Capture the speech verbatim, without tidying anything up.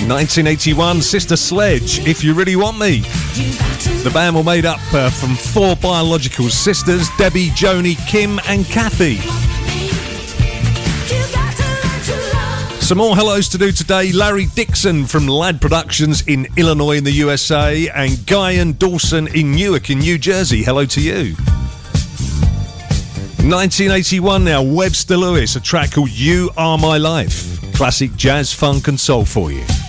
nineteen eighty-one, Sister Sledge, If You Really Want Me. The band were made up uh, from four biological sisters, Debbie, Joni, Kim and Kathy. Some more hellos to do today. Larry Dixon from Lad Productions in Illinois in the U S A, and Guy and Dawson in Newark in New Jersey. Hello to you. nineteen eighty-one now, Webster Lewis, a track called You Are My Life. Classic jazz, funk and soul for you.